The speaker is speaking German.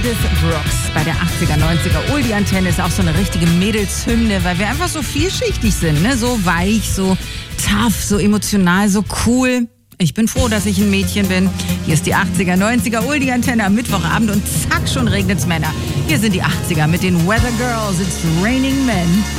Meredith Brooks bei der 80er, 90er Oldie-Antenne ist auch so eine richtige Mädelshymne, weil wir einfach so vielschichtig sind, ne? So weich, so tough, so emotional, so cool. Ich bin froh, dass ich ein Mädchen bin. Hier ist die 80er, 90er Oldie-Antenne am Mittwochabend und zack, schon regnet's Männer. Hier sind die 80er mit den Weather Girls. It's Raining Men.